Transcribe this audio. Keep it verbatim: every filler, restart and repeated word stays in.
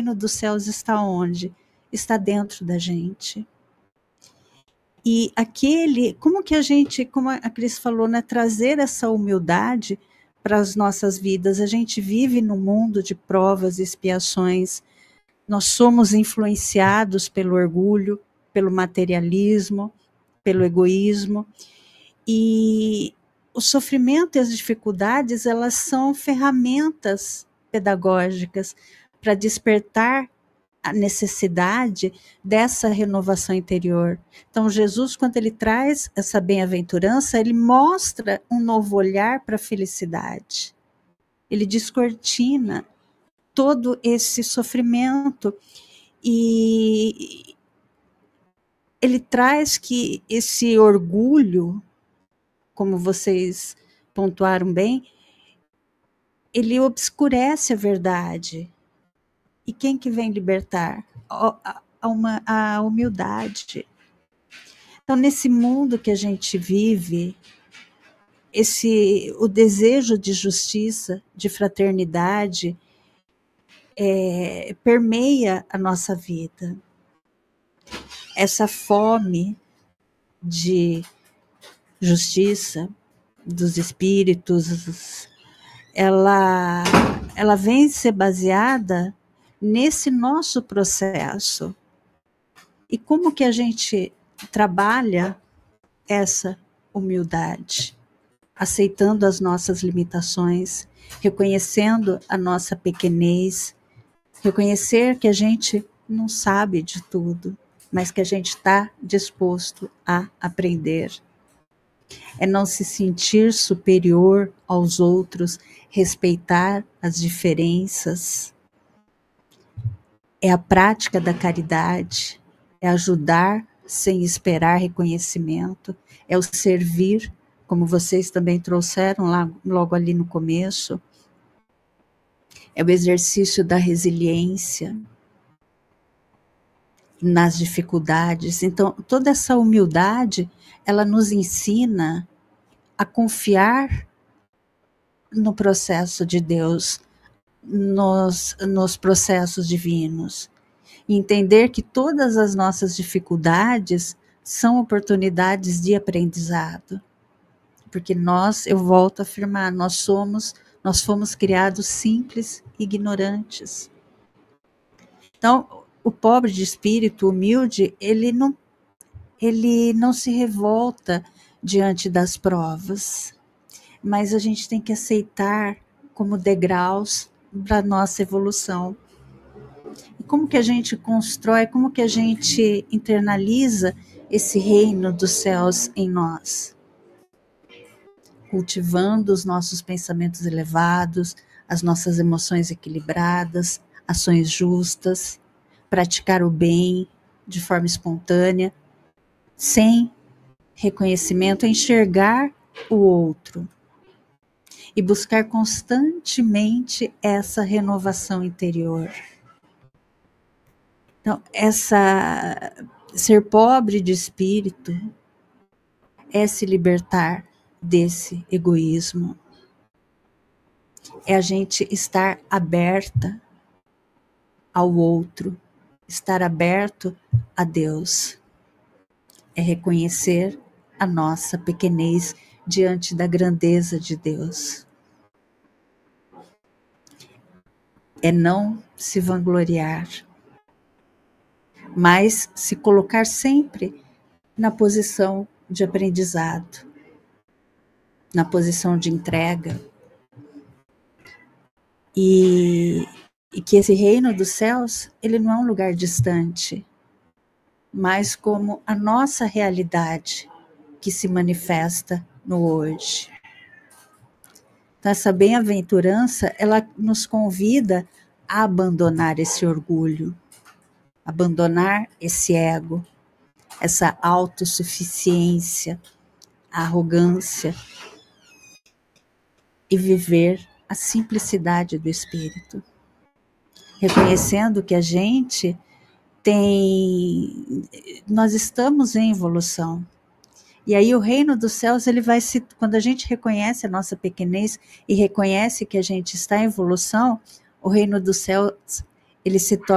reino dos céus está onde? Está dentro da gente. E aquele, como que a gente, como a Cris falou, né, trazer essa humildade para as nossas vidas. A gente vive num mundo de provas e expiações. Nós somos influenciados pelo orgulho, pelo materialismo, pelo egoísmo. E o sofrimento e as dificuldades, elas são ferramentas pedagógicas para despertar a necessidade dessa renovação interior. Então, Jesus, quando ele traz essa bem-aventurança, ele mostra um novo olhar para a felicidade. Ele descortina todo esse sofrimento e ele traz que esse orgulho, como vocês pontuaram bem, ele obscurece a verdade. E quem que vem libertar? A, a, uma, a humildade. Então, nesse mundo que a gente vive, esse, o desejo de justiça, de fraternidade, é, permeia a nossa vida. Essa fome de justiça dos espíritos, ela, ela vem ser baseada nesse nosso processo. E como que a gente trabalha essa humildade? Aceitando as nossas limitações, reconhecendo a nossa pequenez, reconhecer que a gente não sabe de tudo, mas que a gente está disposto a aprender. É não se sentir superior aos outros, respeitar as diferenças. É a prática da caridade, é ajudar sem esperar reconhecimento, é o servir, como vocês também trouxeram lá, logo ali no começo, é o exercício da resiliência nas dificuldades. Então, toda essa humildade, ela nos ensina a confiar no processo de Deus, nos, nos processos divinos. Entender que todas as nossas dificuldades são oportunidades de aprendizado. Porque nós, eu volto a afirmar, nós somos, nós fomos criados simples e ignorantes. Então, o pobre de espírito humilde, ele não, ele não se revolta diante das provas, mas a gente tem que aceitar como degraus para a nossa evolução. E como que a gente constrói, como que a gente internaliza esse reino dos céus em nós? Cultivando os nossos pensamentos elevados, as nossas emoções equilibradas, ações justas, praticar o bem de forma espontânea, sem reconhecimento, enxergar o outro e buscar constantemente essa renovação interior. Então, essa, ser pobre de espírito é se libertar desse egoísmo. É a gente estar aberta ao outro, estar aberto a Deus. É reconhecer a nossa pequenez diante da grandeza de Deus. É não se vangloriar, mas se colocar sempre na posição de aprendizado, na posição de entrega. E, e que esse reino dos céus, ele não é um lugar distante, mas como a nossa realidade que se manifesta no hoje. Então, essa bem-aventurança, ela nos convida a abandonar esse orgulho, abandonar esse ego, essa autossuficiência, a arrogância e viver a simplicidade do espírito, reconhecendo que a gente tem, nós estamos em evolução. E aí o reino dos céus, ele vai se, quando a gente reconhece a nossa pequenez e reconhece que a gente está em evolução, o reino dos céus, ele se torna